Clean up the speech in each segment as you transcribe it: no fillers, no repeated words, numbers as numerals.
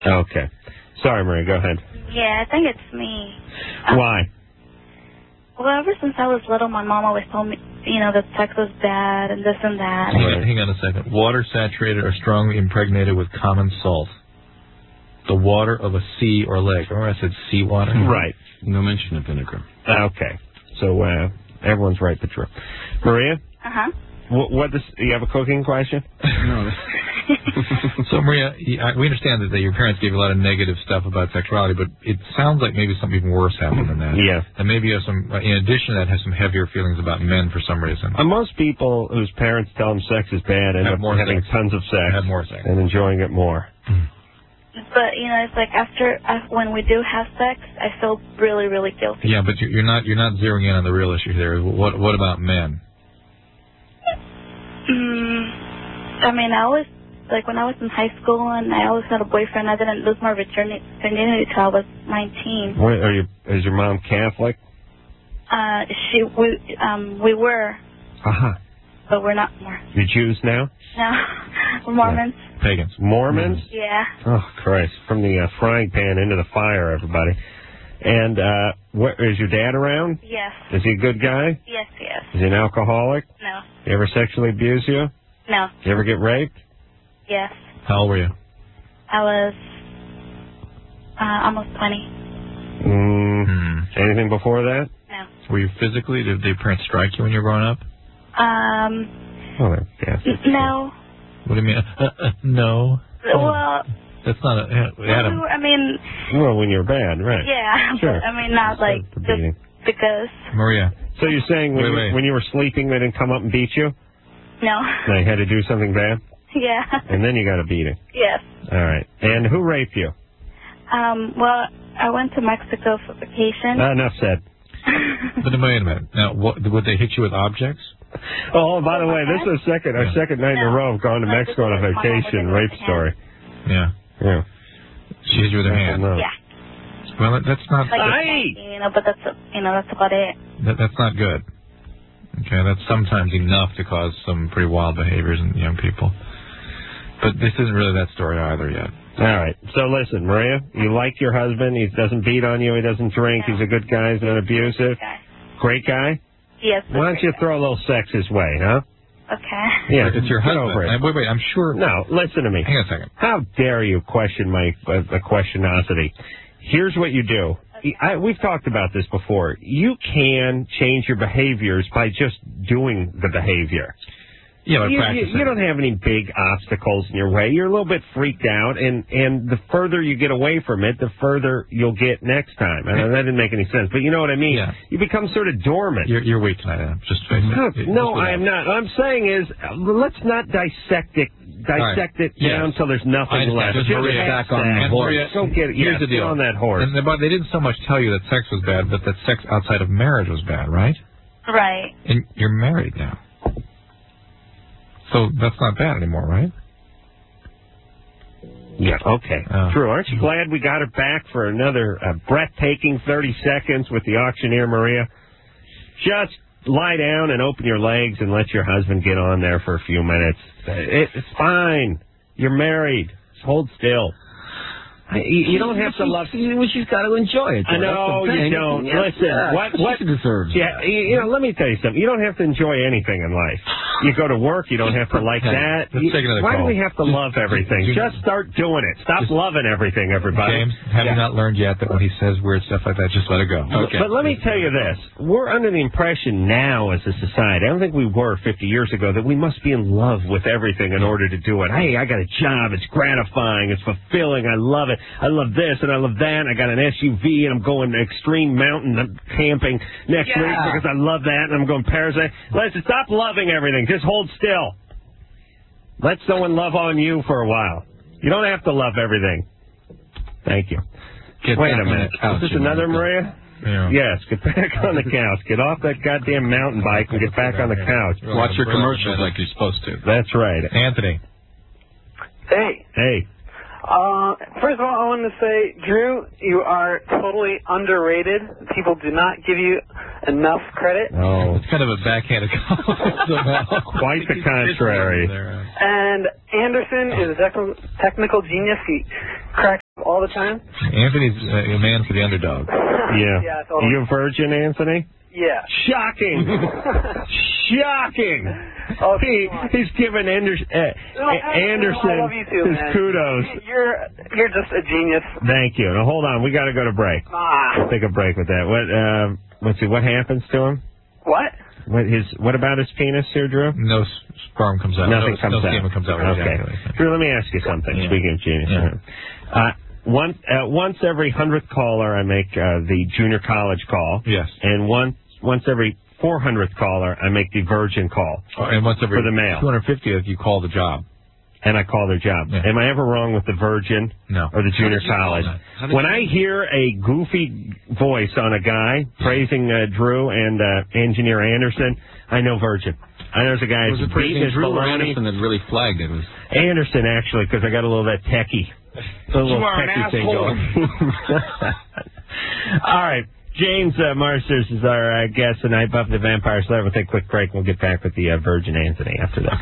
Okay. Sorry, Maria, go ahead. Yeah, I think it's me. Why? Well, ever since I was little, my mom always told me, that sex was bad and this and that. Hang on a second. Water saturated or strongly impregnated with common salt. The water of a sea or lake. Remember I said seawater? Right. No mention of vinegar. Okay. So everyone's right but true. Maria? Uh-huh. You have a cooking question? No. So, Maria, we understand that your parents gave you a lot of negative stuff about sexuality, but it sounds like maybe something even worse happened than that. Yeah. And maybe you have some, in addition to that, have some heavier feelings about men for some reason. Most people whose parents tell them sex is bad end up having tons of sex. Have more sex. And enjoying it more. But, it's like when we do have sex, I feel really, really guilty. Yeah, but you're not zeroing in on the real issue here. What about men? I mean, I always, when I was in high school and I always had a boyfriend, I didn't lose my virginity until I was 19. Is your mom Catholic? We were. Uh-huh. But we're not more. You Jews now? No, we're Mormons. Yeah. Pagans. Mormons? Yeah. Oh, Christ. From the frying pan into the fire, everybody. And is your dad around? Yes. Is he a good guy? Yes. Is he an alcoholic? No. You ever sexually abuse you? No. You ever get raped? Yes. How old were you? I was almost 20. Anything before that? No. Were you physically, did your parents strike you when you were growing up? No. What do you mean? No. Well, that's not Adam. Well, when you're bad, right? Yeah. Sure. But, not like just because. Maria. So you're saying when you were sleeping, they didn't come up and beat you? No. They had to do something bad? Yeah. And then you got a beating? Yes. All right. And who raped you? Well, I went to Mexico for vacation. Enough said. But wait a minute. Now, would they hit you with objects? Oh, by the way, this is our second night in a row of going to Mexico on a vacation rape story. Yeah. Yeah. She hit you with her hand. Yeah. Well, that's not. But that's about it. That's not good. Okay, that's sometimes enough to cause some pretty wild behaviors in young people. But this isn't really that story either yet. All right. So listen, Maria, you like your husband. He doesn't beat on you. He doesn't drink. No. He's a good guy. He's not abusive. Great guy. Great guy? Yes. Why don't you throw a little sex his way, huh? Okay. Yeah, it's your husband. Over it. Wait, I'm sure. No, listen to me. Hang on a second. How dare you question my questionosity? Here's what you do. Okay. We've talked about this before. You can change your behaviors by just doing the behavior. Yeah, but you don't have any big obstacles in your way. You're a little bit freaked out, and the further you get away from it, the further you'll get next time. I know that didn't make any sense, but you know what I mean? Yeah. You become sort of dormant. You're weak tonight, Adam. Just face it. No, I am not. What I'm saying is, let's not dissect it down until there's nothing left. Just Maria, back on the horse. Go get it. Here's the deal. On that horse. And they didn't so much tell you that sex was bad, but that sex outside of marriage was bad, right? Right. And you're married now. So that's not bad anymore, right? Yeah, okay. True. Aren't you glad we got her back for another breathtaking 30 seconds with the auctioneer, Maria? Just lie down and open your legs and let your husband get on there for a few minutes. It's fine. You're married. Just hold still. You don't have to love. She's got to enjoy it. I know you don't. Yes, Listen, what she deserves. Yeah, let me tell you something. You don't have to enjoy anything in life. You go to work, you don't have to like that. Why do we have to love everything? Just start doing it. Stop loving everything, everybody. James, have you not learned yet that when he says weird stuff like that, just let it go? Okay. But let me tell you this. We're under the impression now as a society, I don't think we were 50 years ago, that we must be in love with everything in order to do it. Hey, I got a job. It's gratifying. It's fulfilling. I love it. I love this and I love that. I got an SUV and I'm going to extreme mountain camping next week because I love that, and I'm going parasailing. Let's stop loving everything. Just hold still. Let someone love on you for a while. You don't have to love everything. Thank you. Wait a minute. Is this another Maria? Yeah. Yes, get back on the couch. Get off that goddamn mountain bike and get back on the couch. Watch your commercials like you're supposed to. That's right. Anthony. Hey. First of all, I want to say, Drew, you are totally underrated. People do not give you enough credit. No. It's kind of a backhanded compliment. Quite the contrary. And Anderson is a technical genius. He cracks all the time. Anthony's a man for the underdog. Yeah, totally. You a virgin, Anthony? Yeah. Shocking! Shocking! Oh, He's giving Anderson I love you too, his man. kudos. You're just a genius. Thank you. Now hold on, we got to go to break. We'll take a break with that. Let's see, what happens to him? What? What about his penis here, Drew? No sperm comes out. Nothing comes out. No semen comes out. Okay. Drew, let me ask you something. Yeah. Speaking of genius. Yeah. Once every 100th caller, I make the junior college call. Yes. And once every 400th caller, I make the virgin call. And once every for the mail. 250th, you call the job. And I call their job. Yeah. Am I ever wrong with the virgin? No. Or the junior college? When I hear a goofy voice on a guy praising Drew and Engineer Anderson, I know virgin. I know there's a guy who's beating his Drew or baloney. Anderson that really flagged it. Anderson, actually, because I got a little of that techie. A little techie thing going. All right. James Marsters is our guest tonight, Buffy the Vampire Slayer. We'll take a quick break. We'll get back with the Virgin Anthony after that.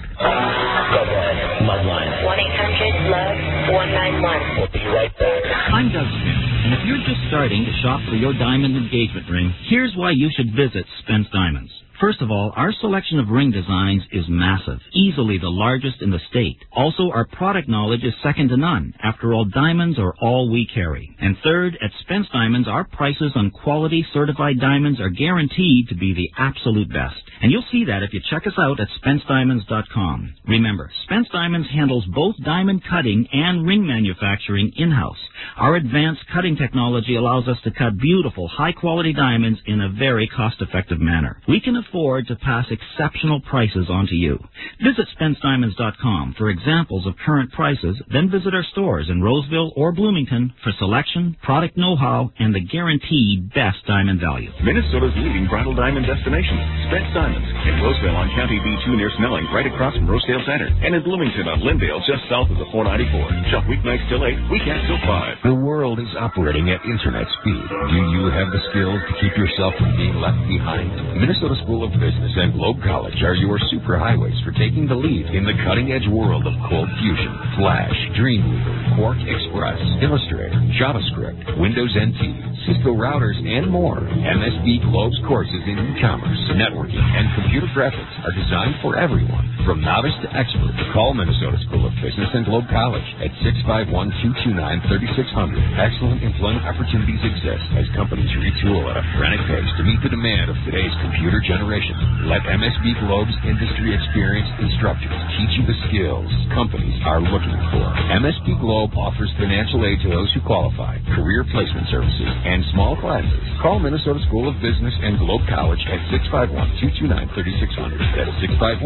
Loveline. 1-800-LOVE-191. We'll be right back. I'm Doug Smith, and if you're just starting to shop for your diamond engagement ring, here's why you should visit Spence Diamonds. First of all, our selection of ring designs is massive, easily the largest in the state. Also, our product knowledge is second to none. After all, diamonds are all we carry. And third, at Spence Diamonds, our prices on quality certified diamonds are guaranteed to be the absolute best. And you'll see that if you check us out at SpenceDiamonds.com. Remember, Spence Diamonds handles both diamond cutting and ring manufacturing in-house. Our advanced cutting technology allows us to cut beautiful, high-quality diamonds in a very cost-effective manner. We can afford to pass exceptional prices on to you. Visit SpenceDiamonds.com for examples of current prices, then visit our stores in Roseville or Bloomington for selection, product know-how, and the guaranteed best diamond value. Minnesota's leading bridal diamond destination, Spence Diamonds, in Roseville on County B2 near Snelling, right across from Rosedale Center, and in Bloomington on Lyndale, just south of the 494. Shop weeknights till 8, weekends till 5. The world is operating at internet speed. Do you have the skills to keep yourself from being left behind? Minnesota School of Business and Globe College are your superhighways for taking the lead in the cutting-edge world of Cold Fusion, Flash, Dreamweaver, Quark Express, Illustrator, JavaScript, Windows NT, Cisco routers, and more. MSB Globe's courses in e-commerce, networking, and computer graphics are designed for everyone, from novice to expert. Call Minnesota School of Business and Globe College at 651-229-3600. Excellent employment opportunities exist as companies retool at a frantic pace to meet the demand of today's computer generation. Let MSB Globe's industry experienced instructors teach you the skills companies are looking for. MSB Globe offers financial aid to those who qualify, career placement services, and small classes. Call Minnesota School of Business and Globe College at 651-229-3600. That's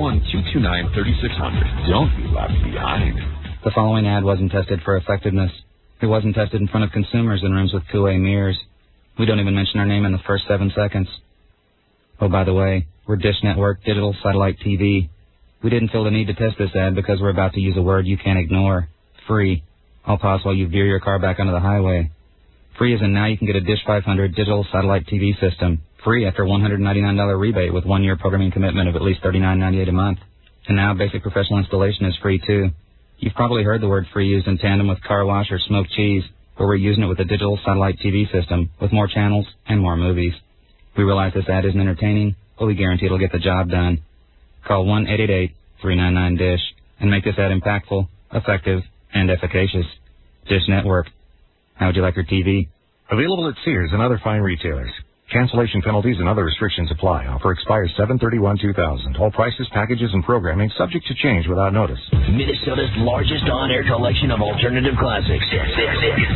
651-229-3600. Don't be left behind. The following ad wasn't tested for effectiveness. It wasn't tested in front of consumers in rooms with Coué mirrors. We don't even mention our name in the first 7 seconds. Oh, by the way, we're Dish Network Digital Satellite TV. We didn't feel the need to test this ad because we're about to use a word you can't ignore. Free. I'll pause while you veer your car back onto the highway. Free as in now you can get a Dish 500 digital satellite TV system. Free after $199 rebate with 1 year programming commitment of at least $39.98 a month. And now basic professional installation is free too. You've probably heard the word free used in tandem with car wash or smoked cheese, but we're using it with a digital satellite TV system with more channels and more movies. We realize this ad isn't entertaining, but we guarantee it'll get the job done. Call 1-888-399-DISH and make this ad impactful, effective, and efficacious. Dish Network. How would you like your TV? Available at Sears and other fine retailers. Cancellation penalties and other restrictions apply. Offer expires 7/31/2000. All prices, packages, and programming subject to change without notice. Minnesota's largest on-air collection of alternative classics.